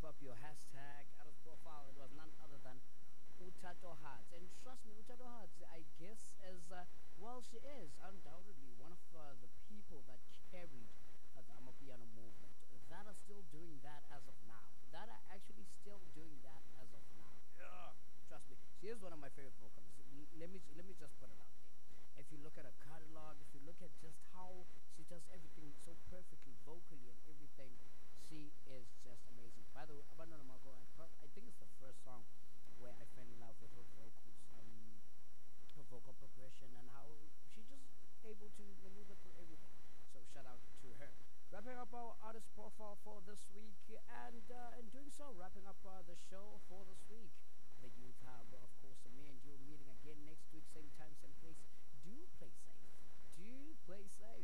up your hashtag, artist profile, it was none other than Utato Hearts. And trust me, Utato Hearts, I guess, is, well, she is undoubtedly one of the people that carried the Amapiano movement, that are still doing that as of now, that are actually still doing that as of now. Yeah, trust me, she is one of my favorite vocalists. Let me just put it out there. If you look at her catalog, if you look at just how she does everything so perfectly vocally and everything, she is just amazing. By the way, Abandona Marco, I think it's the first song where I fell in love with her vocals, her vocal progression, and how she just able to maneuver through everything. So shout out to her. Wrapping up our artist profile for this week, and in doing so, wrapping up the show for this week. The Youth Hub, of course, me and you meeting again next week, same time, same place. Do play safe. Do play safe.